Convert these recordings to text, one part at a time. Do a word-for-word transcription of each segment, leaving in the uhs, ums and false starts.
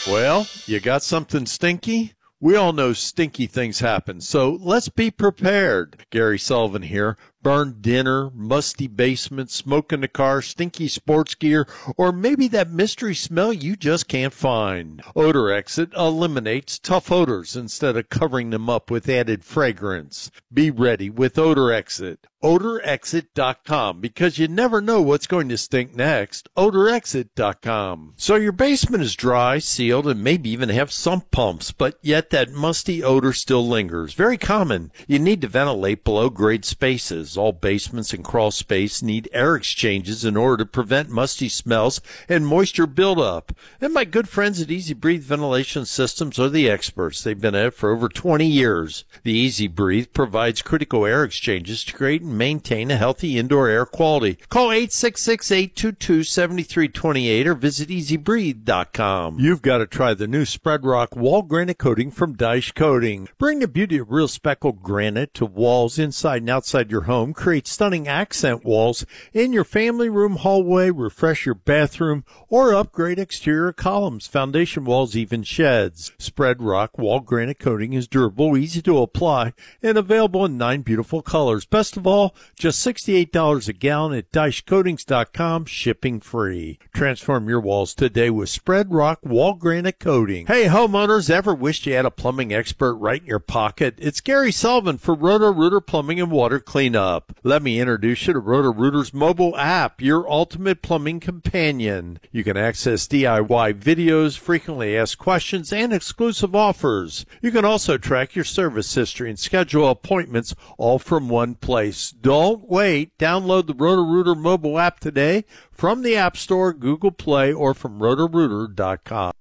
Well, you got something stinky? We all know stinky things happen, so let's be prepared. Gary Sullivan here. Burned dinner, musty basement, smoke in the car, stinky sports gear, or maybe that mystery smell you just can't find. Odor Exit eliminates tough odors instead of covering them up with added fragrance. Be ready with Odor Exit. odor exit dot com, because you never know what's going to stink next. odor exit dot com. So your basement is dry, sealed, and maybe even have sump pumps, but yet that musty odor still lingers. Very common. You need to ventilate below-grade spaces. All basements and crawl space need air exchanges in order to prevent musty smells and moisture buildup. And my good friends at Easy Breathe Ventilation Systems are the experts. They've been at it for over twenty years. The Easy Breathe provides critical air exchanges to create and maintain a healthy indoor air quality. Call eight six six, eight two two, seven three two eight or visit easy breathe dot com. You've got to try the new Spread Rock Wall Granite Coating from Dyche Coating. Bring the beauty of real speckled granite to walls inside and outside your home. Create stunning accent walls in your family room, hallway, refresh your bathroom, or upgrade exterior columns, foundation walls, even sheds. Spread Rock Wall Granite Coating is durable, easy to apply, and available in nine beautiful colors. Best of all, just sixty-eight dollars a gallon at dyche coatings dot com, shipping free. Transform your walls today with Spread Rock Wall Granite Coating. Hey, homeowners, ever wished you had a plumbing expert right in your pocket? It's Gary Sullivan for Roto-Rooter Plumbing and Water Cleanup. Let me introduce you to Roto-Rooter's mobile app, your ultimate plumbing companion. You can access D I Y videos, frequently asked questions, and exclusive offers. You can also track your service history and schedule appointments all from one place. Don't wait. Download the Roto-Rooter mobile app today from the App Store, Google Play, or from roto rooter dot com.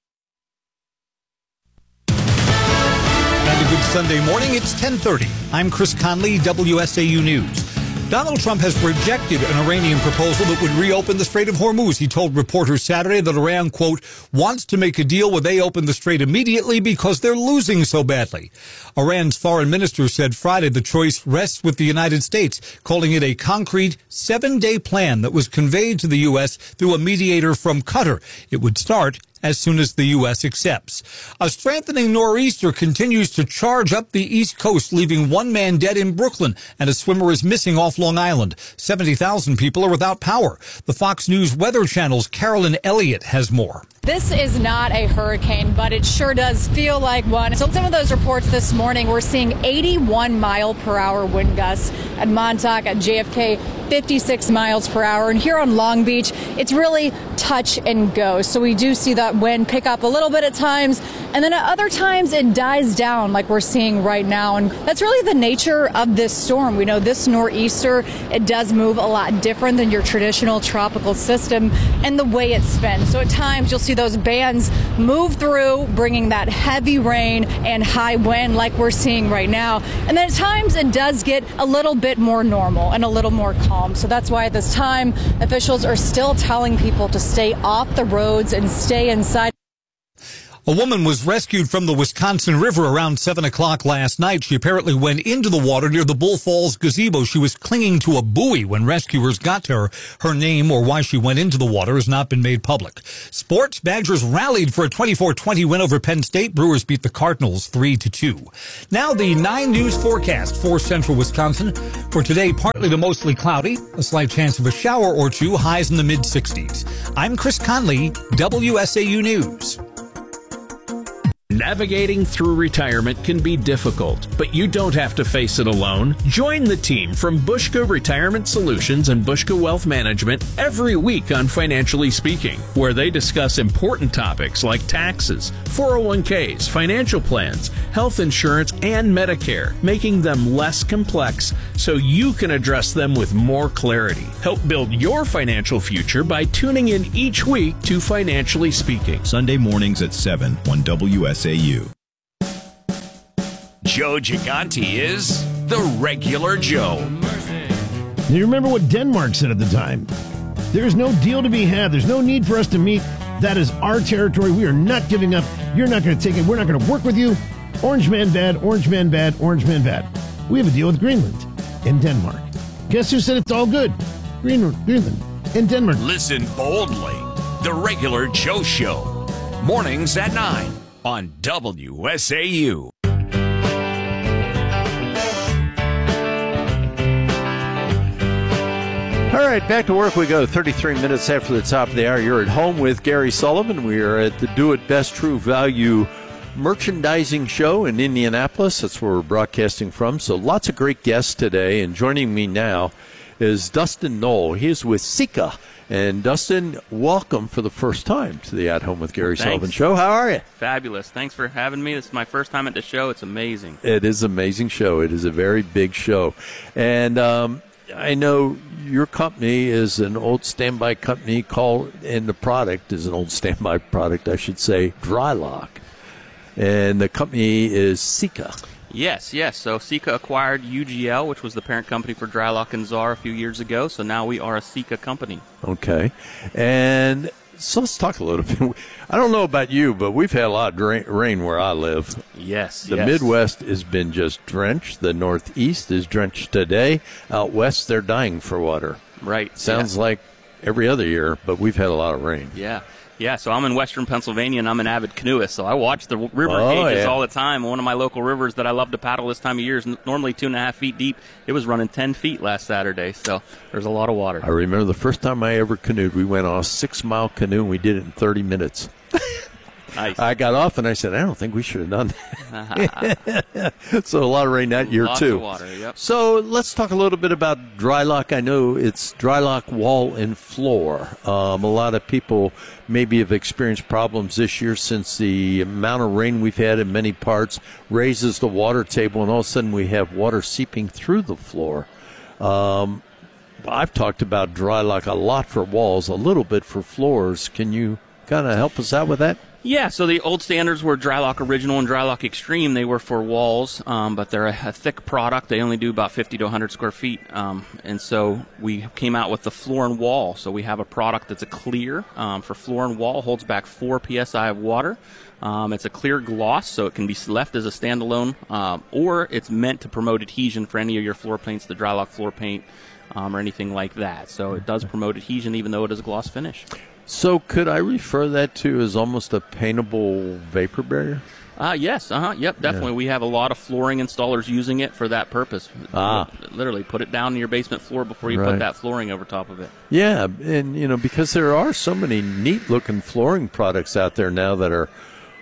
And a good Sunday morning. It's ten thirty. I'm Chris Conley, W S A U News. Donald Trump has rejected an Iranian proposal that would reopen the Strait of Hormuz. He told reporters Saturday that Iran, quote, wants to make a deal where they open the strait immediately because they're losing so badly. Iran's foreign minister said Friday the choice rests with the United States, calling it a concrete seven-day plan that was conveyed to the U S through a mediator from Qatar. It would start as soon as the U S accepts. A strengthening nor'easter continues to charge up the East Coast, leaving one man dead in Brooklyn, and a swimmer is missing off Long Island. seventy thousand people are without power. The Fox News Weather Channel's Carolyn Elliott has more. This is not a hurricane, but it sure does feel like one. So some of those reports this morning, we're seeing eighty-one mile per hour wind gusts at Montauk, at J F K, fifty-six miles per hour. And here on Long Beach, it's really touch and go. So we do see that wind pick up a little bit at times, and then at other times it dies down like we're seeing right now. And that's really the nature of this storm. We know this nor'easter, it does move a lot different than your traditional tropical system and the way it spins. So at times you'll see those bands move through, bringing that heavy rain and high wind like we're seeing right now. And then at times it does get a little bit more normal and a little more calm. So that's why at this time, officials are still telling people to stay off the roads and stay inside. A woman was rescued from the Wisconsin River around seven o'clock last night. She apparently went into the water near the Bull Falls gazebo. She was clinging to a buoy when rescuers got to her. Her name or why she went into the water has not been made public. Sports, Badgers rallied for a twenty-four twenty win over Penn State. Brewers beat the Cardinals three to two. Now the nine News forecast for central Wisconsin. For today, partly to mostly cloudy, a slight chance of a shower or two, highs in the mid sixties. I'm Chris Conley, W S A U News. Navigating through retirement can be difficult, but you don't have to face it alone. Join the team from Bushka Retirement Solutions and Bushka Wealth Management every week on Financially Speaking, where they discuss important topics like taxes, four oh one k's, financial plans, health insurance, and Medicare, making them less complex so you can address them with more clarity. Help build your financial future by tuning in each week to Financially Speaking. Sunday mornings at seven on W S A U. Joe Gigante is the regular Joe. You remember what Denmark said at the time? There's no deal to be had. There's no need for us to meet. That is our territory. We are not giving up. You're not going to take it. We're not going to work with you. Orange man bad, orange man bad, orange man bad. We have a deal with Greenland and Denmark. Guess who said it's all good? Greenland, Greenland and Denmark. Listen boldly. The regular Joe Show. Mornings at nine on W S A U. All right, back to work we go. thirty-three minutes after the top of the hour. You're at home with Gary Sullivan. We are at the Do It Best True Value Merchandising Show in Indianapolis. That's where we're broadcasting from. So lots of great guests today. And joining me now is Dustin Knoll. He is with Sika. And Dustin, welcome for the first time to the At Home with Gary Thanks. Sullivan show. How are you? Fabulous. Thanks for having me. This is my first time at the show. It's amazing. It is an amazing show. It is a very big show. And um, I know your company is an old standby company called, and the product is an old standby product, I should say, Drylock. And the company is Sika. Yes, yes. So Sika acquired U G L, which was the parent company for Drylock and Czar a few years ago. So now we are a Sika company. Okay. And so let's talk a little bit. I don't know about you, but we've had a lot of dra- rain where I live. Yes, The yes. Midwest has been just drenched. The Northeast is drenched today. Out west, they're dying for water. Right. Sounds yeah. like every other year, but we've had a lot of rain. Yeah. Yeah, so I'm in western Pennsylvania, and I'm an avid canoeist, so I watch the river Oh, gauges yeah. all the time. One of my local rivers that I love to paddle this time of year is n- normally two and a half feet deep. It was running ten feet last Saturday, so there's a lot of water. I remember the first time I ever canoed, we went on a six-mile canoe, and we did it in thirty minutes. Nice. I got off, and I said, I don't think we should have done that. So a lot of rain that year, Lots too. of water, yep. So let's talk a little bit about Drylock. I know it's Drylock wall and floor. Um, a lot of people maybe have experienced problems this year since the amount of rain we've had in many parts raises the water table, and all of a sudden we have water seeping through the floor. Um, I've talked about Drylock a lot for walls, a little bit for floors. Can you kind of help us out with that? Yeah, so the old standards were Drylock Original and Drylock Extreme. They were for walls, um, but they're a, a thick product. They only do about fifty to one hundred square feet. Um, and so we came out with the floor and wall. So we have a product that's a clear um, for floor and wall, holds back four P S I of water. Um, it's a clear gloss, so it can be left as a standalone, um, or it's meant to promote adhesion for any of your floor paints, the Drylock floor paint, um, or anything like that. So it does promote adhesion even though it is a gloss finish. So could I refer that to as almost a paintable vapor barrier? Uh, yes, uh-huh, yep, definitely. Yeah. We have a lot of flooring installers using it for that purpose. Ah. Literally, put it down in your basement floor before you Right. put that flooring over top of it. Yeah, and, you know, because there are so many neat-looking flooring products out there now that are,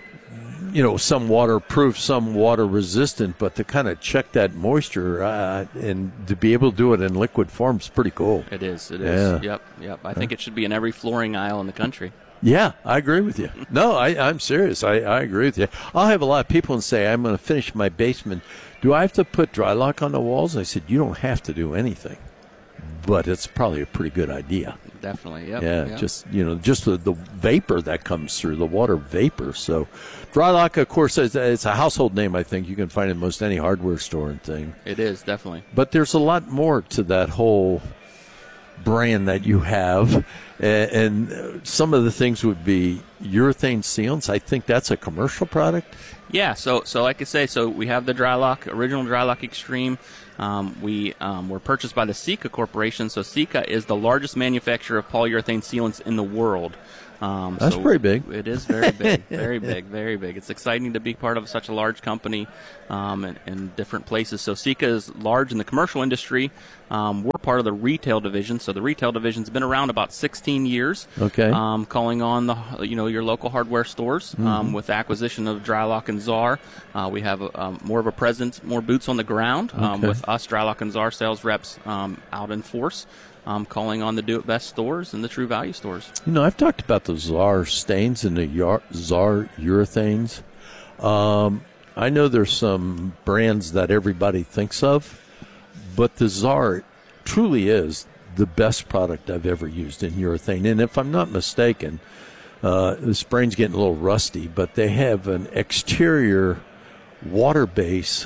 you know, some waterproof, some water-resistant, but to kind of check that moisture uh, and to be able to do it in liquid form is pretty cool. It is, it Yeah. is. Yep, yep. I think it should be in every flooring aisle in the country. Yeah, I agree with you. No, I, I'm serious. I, I agree with you. I'll have a lot of people and say, I'm going to finish my basement. Do I have to put Drylock on the walls? I said, you don't have to do anything, but it's probably a pretty good idea. Definitely, yep. Yeah, yep. just, you know, just the, the vapor that comes through, the water vapor. So Drylock, of course, is, it's a household name, I think. You can find it in most any hardware store and thing. It is, definitely. But there's a lot more to that whole brand that you have. And, and some of the things would be urethane sealants. I think that's a commercial product. Yeah, so so like I say, so we have the Drylock, original Drylock Extreme. Um, we um, were purchased by the Sika Corporation. So Sika is the largest manufacturer of polyurethane sealants in the world. Um, That's so pretty big. It is very big, very big, very big. It's exciting to be part of such a large company um, in, in different places. So Sika is large in the commercial industry. Um, we're part of the retail division. So the retail division's been around about sixteen years. Okay. Um, calling on the you know your local hardware stores. Mm-hmm. Um, with the acquisition of Drylock and Czar, uh, we have a, um, more of a presence, more boots on the ground um, Okay. with us Drylock and Czar sales reps um, out in force. Um, calling on the Do It Best stores and the True Value stores. You know, I've talked about the Czar stains and the Yar- Czar urethanes. Um, I know there's some brands that everybody thinks of, but the Czar truly is the best product I've ever used in urethane. And if I'm not mistaken, uh, this brain's getting a little rusty, but they have an exterior water base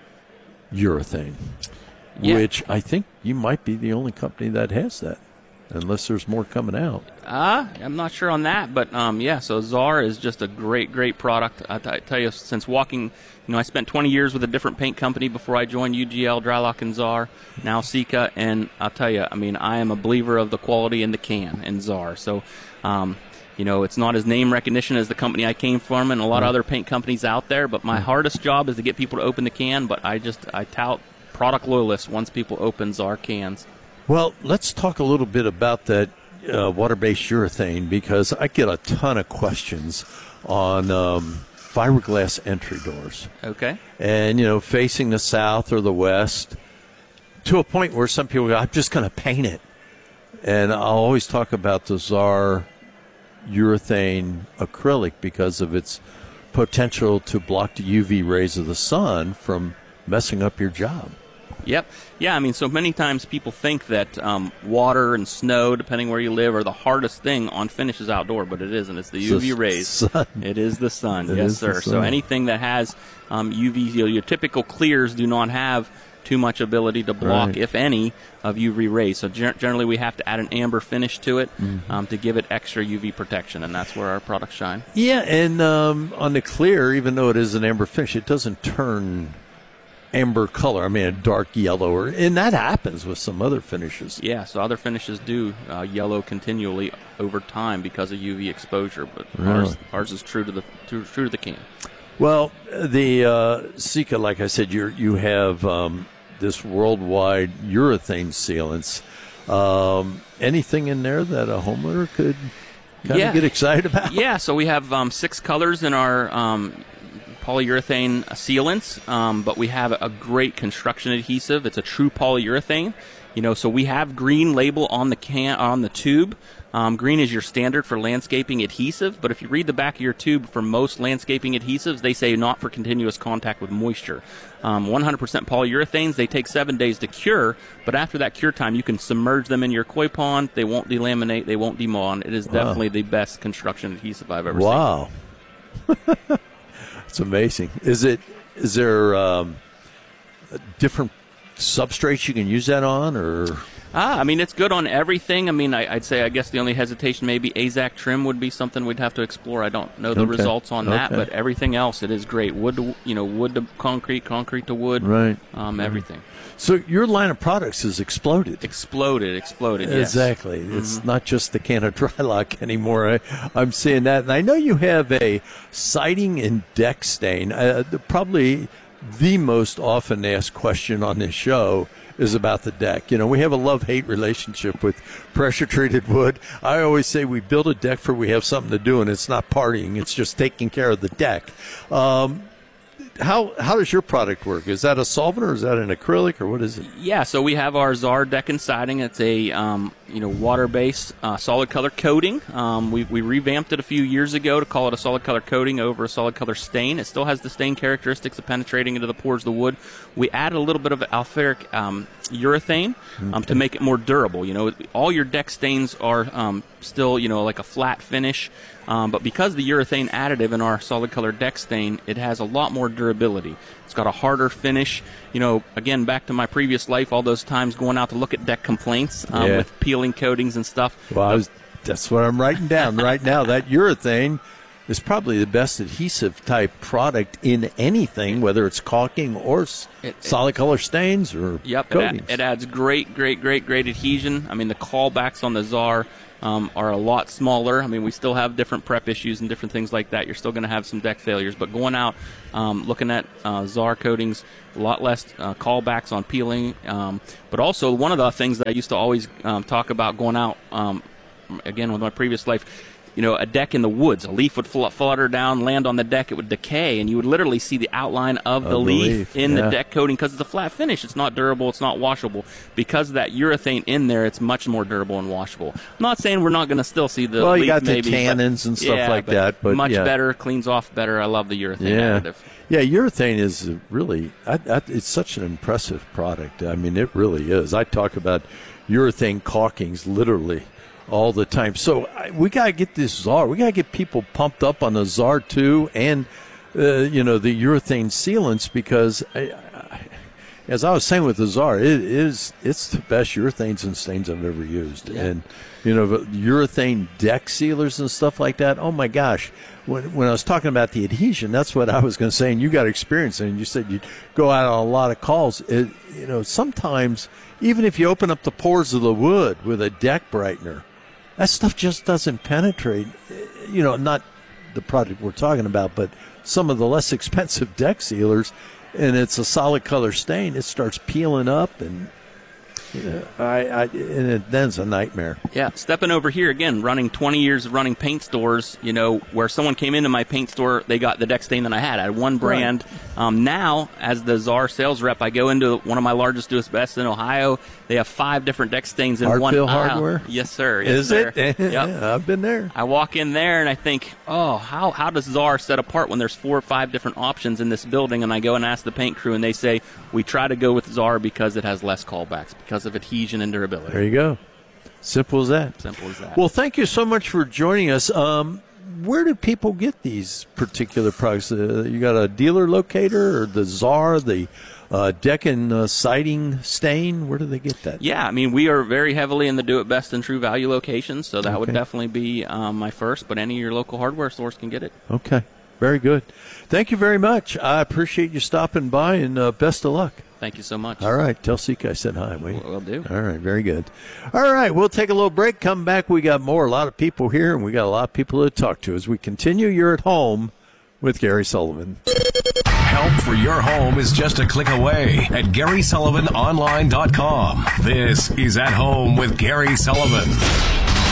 urethane, Yeah. which I think you might be the only company that has that, unless there's more coming out. Uh, I'm not sure on that, but um, yeah, so Czar is just a great, great product. I, t- I tell you, since walking, you know, I spent twenty years with a different paint company before I joined U G L, Drylock, and Czar, now Sika, and I'll tell you, I mean, I am a believer of the quality in the can in Czar. So, um, You know, it's not as name recognition as the company I came from and a lot of other paint companies out there, but my hardest job is to get people to open the can, but I just, I tout product loyalists once people open Czar cans. Well, let's talk a little bit about that uh, water-based urethane, because I get a ton of questions on um, fiberglass entry doors. Okay. And, you know, facing the south or the west, to a point where some people go, I'm just going to paint it. And I'll always talk about the Czar urethane acrylic because of its potential to block the U V rays of the sun from messing up your job. Yep. Yeah, I mean, so many times people think that um, water and snow, depending where you live, are the hardest thing on finishes outdoor, but it isn't. It's the U V the rays. Sun. It is the sun. It yes, sir. So anything that has um, U V, you know, your typical clears do not have too much ability to block, right. if any, of U V rays. So ger- generally we have to add an amber finish to it mm-hmm. um, to give it extra U V protection, and that's where our products shine. Yeah, and um, on the clear, even though it is an amber finish, it doesn't turn amber color. I mean, a dark yellow, or, and that happens with some other finishes. Yeah, so other finishes do uh, yellow continually over time because of U V exposure, but Really? ours, ours is true to the true, true to the can. Well, the uh, Sika, like I said, you you have um, this worldwide urethane sealants. Um, anything in there that a homeowner could kind Yeah. of get excited about? Yeah, so we have um, six colors in our um, polyurethane sealants, um, but we have a great construction adhesive. It's a true polyurethane. You know, so we have green label on the can on the tube. Um, green is your standard for landscaping adhesive, but if you read the back of your tube for most landscaping adhesives, they say not for continuous contact with moisture. Um, one hundred percent polyurethanes, they take seven days to cure, but after that cure time, you can submerge them in your koi pond. They won't delaminate. They won't demon. It is Wow. definitely the best construction adhesive I've ever Wow. It's amazing. Is it? Is there um, different substrates you can use that on, or? Ah, I mean, it's good on everything. I mean, I, I'd say I guess the only hesitation maybe A Z A C trim would be something we'd have to explore. I don't know the Okay. results on that, Okay. but everything else, it is great. Wood to, you know, wood to concrete, concrete to wood. Right. Um, everything. So your line of products has exploded. Exploded, exploded, yes. Exactly. It's not just the can of Drylock anymore. I, I'm seeing that. And I know you have a siding and deck stain. Uh, the, probably the most often asked question on this show is about the deck. You know, we have a love-hate relationship with pressure-treated wood. I always say we build a deck for we have something to do, and it's not partying. It's just taking care of the deck. Um, How how does your product work? Is that a solvent or is that an acrylic or what is it? Yeah, so we have our Czar deck and siding. It's a um, you know water-based uh, solid color coating. Um, we we revamped it a few years ago to call it a solid color coating over a solid color stain. It still has the stain characteristics of penetrating into the pores of the wood. We added a little bit of alpharic um, urethane um, Okay. to make it more durable. You know, all your deck stains are um, still you know like a flat finish. Um, but because the urethane additive in our solid color deck stain, it has a lot more durability. It's got a harder finish. You know, again, back to my previous life, all those times going out to look at deck complaints um, Yeah. with peeling coatings and stuff. Well, I was, that's what I'm writing down right now. That urethane is probably the best adhesive type product in anything, whether it's caulking or s- It- it- solid color stains or Yep, it, coatings. add, it adds great, great, great, great adhesion. I mean, the callbacks on the Czar um, are a lot smaller. I mean, we still have different prep issues and different things like that. You're still going to have some deck failures, but going out, um, looking at uh, Czar coatings, a lot less uh, callbacks on peeling. Um, but also, one of the things that I used to always um, talk about going out, um, again, with my previous life, you know, a deck in the woods. A leaf would fl- flutter down, land on the deck, it would decay, and you would literally see the outline of the the leaf, leaf, in yeah. the deck coating because it's a flat finish. It's not durable. It's not washable. Because of that urethane in there, it's much more durable and washable. I'm not saying we're not going to still see the Well, you leaf got the maybe, but- tannins and stuff yeah, like that, but much yeah. better, cleans off better. I love the urethane Yeah, additive. yeah. Urethane is really I, I, it's such an impressive product. I mean, it really is. I talk about urethane caulkings literally all the time. So I, we got to get this Czar. We got to get people pumped up on the Czar two and uh, you know the urethane sealants because I, I, as I was saying with the Czar, it is it's the best urethanes and stains I've ever used. Yeah. And you know, urethane deck sealers and stuff like that. Oh my gosh. When when I was talking about the adhesion, that's what I was going to say. And you got experience, and you said you'd go out on a lot of calls. It, you know, sometimes even if you open up the pores of the wood with a deck brightener, that stuff just doesn't penetrate. You know, not the product we're talking about, but some of the less expensive deck sealers, and it's a solid color stain. It starts peeling up, and you know, I, I and it, then it's a nightmare. Yeah, stepping over here again, running twenty years of running paint stores, you know, where someone came into my paint store, they got the deck stain that I had. I had one brand. Right. Um, now, as the Czar sales rep, I go into one of my largest U S Best in Ohio. They have five different deck stains in Hartfield one aisle. Hardware? Yes, sir. Yes, Is sir. it? Yep. Yeah, I've been there. I walk in there and I think, oh, how how does Czar set apart when there's four or five different options in this building? And I go and ask the paint crew, and they say, we try to go with Czar because it has less callbacks, because of adhesion and durability. There you go. Simple as that. Simple as that. Well, thank you so much for joining us. Um, where do people get these particular products? Uh, you got a dealer locator, or the Czar, the uh, deck and uh, siding stain? Where do they get that? Yeah, I mean, we are very heavily in the Do It Best and True Value locations, so that Okay. would definitely be um, my first, but any of your local hardware stores can get it. Okay. Very good. Thank you very much. I appreciate you stopping by, and uh, best of luck. Thank you so much. All right. Tell Sika I said hi, will you? Will do. All right. Very good. All right. We'll take a little break. Come back. We got more. A lot of people here, and we got a lot of people to talk to as we continue. You're at home with Gary Sullivan. Help for your home is just a click away at Gary Sullivan Online dot com. This is At Home with Gary Sullivan.